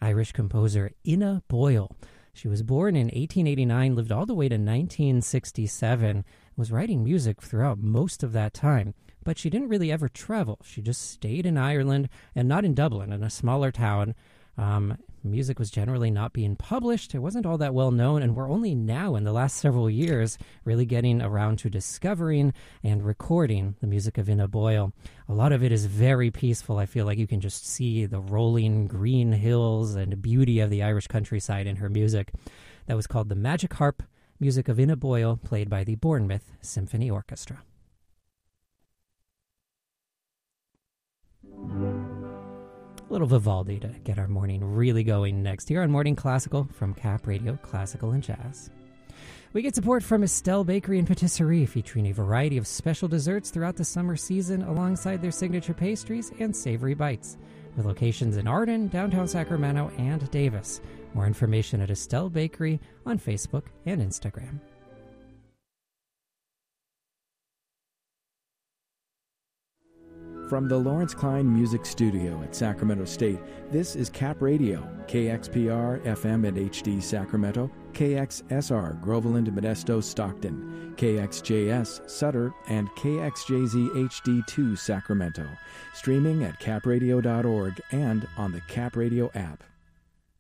Irish composer Ina Boyle. She was born in 1889, lived all the way to 1967, was writing music throughout most of that time. But she didn't really ever travel. She just stayed in Ireland, and not in Dublin, in a smaller town. Music was generally not being published. It wasn't all that well known, and we're only now, in the last several years, really getting around to discovering and recording the music of Ina Boyle. A lot of it is very peaceful. I feel like you can just see the rolling green hills and beauty of the Irish countryside in her music. That was called The Magic Harp, music of Ina Boyle, played by the Bournemouth Symphony Orchestra. A little Vivaldi to get our morning really going next here on Morning Classical from Cap Radio Classical and Jazz. We get support from Estelle Bakery and Patisserie, featuring a variety of special desserts throughout the summer season alongside their signature pastries and savory bites, with locations in Arden, downtown Sacramento, and Davis. More information at Estelle Bakery on Facebook and Instagram. From the Lawrence Klein Music Studio at Sacramento State, this is Cap Radio, KXPR FM and HD Sacramento, KXSR Groveland, Modesto, Stockton, KXJS Sutter, and KXJZ HD2 Sacramento. Streaming at capradio.org and on the Cap Radio app.